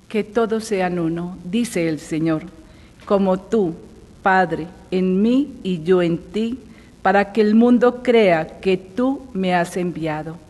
Que todos sean uno, dice el Señor, como tú, Padre, en mí y yo en ti, para que el mundo crea que tú me has enviado.